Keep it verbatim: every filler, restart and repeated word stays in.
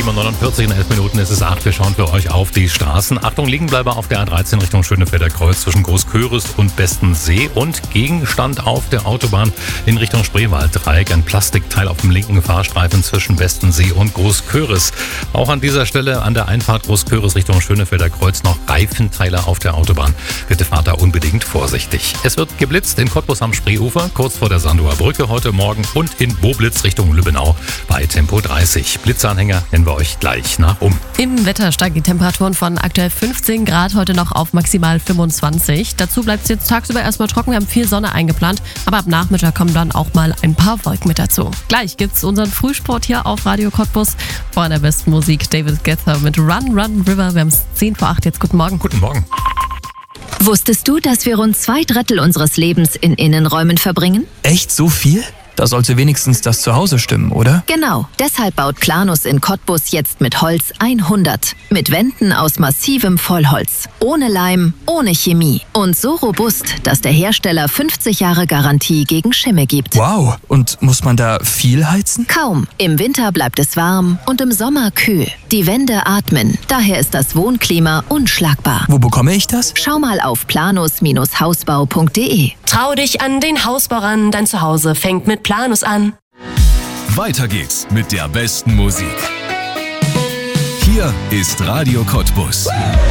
sieben Uhr neunundvierzig, in elf Minuten ist es acht. Wir schauen für euch auf die Straßen. Achtung, Liegenbleiber auf der A dreizehn Richtung Schönefelder Kreuz zwischen Großköris und Bestensee. Und Gegenstand auf der Autobahn in Richtung Spreewalddreieck. Ein Plastikteil auf dem linken Fahrstreifen zwischen Bestensee und Großköris. Auch an dieser Stelle an der Einfahrt Großköris Richtung Schönefelder Kreuz noch Reifenteile auf der Autobahn. Bitte fahrt da unbedingt vorsichtig. Es wird geblitzt in Cottbus am Spreeufer, kurz vor der Sandower Brücke heute Morgen und in Boblitz Richtung Lübbenau bei Tempo dreißig. Blitzanhänger nennen wir euch gleich nach um. Im Wetter steigen die Temperaturen von aktuell fünfzehn Grad heute noch auf maximal fünfundzwanzig. Dazu bleibt es jetzt tagsüber erstmal trocken, wir haben viel Sonne eingeplant, aber ab Nachmittag kommen dann auch mal ein paar Wolken mit dazu. Gleich gibt's unseren Frühsport hier auf Radio Cottbus. Vor der besten Musik David Guetta mit Run Run River. Wir haben es zehn vor acht, jetzt guten Morgen. Guten Morgen. Wusstest du, dass wir rund zwei Drittel unseres Lebens in Innenräumen verbringen? Echt so viel? Da sollte wenigstens das Zuhause stimmen, oder? Genau. Deshalb baut Planus in Cottbus jetzt mit Holz hundert. Mit Wänden aus massivem Vollholz. Ohne Leim, ohne Chemie. Und so robust, dass der Hersteller fünfzig Jahre Garantie gegen Schimmel gibt. Wow. Und muss man da viel heizen? Kaum. Im Winter bleibt es warm und im Sommer kühl. Die Wände atmen. Daher ist das Wohnklima unschlagbar. Wo bekomme ich das? Schau mal auf planus Hausbau punkt de. Trau dich an den Hausbau ran, dein Zuhause fängt mit Planus an. Weiter geht's mit der besten Musik. Hier ist Radio Cottbus.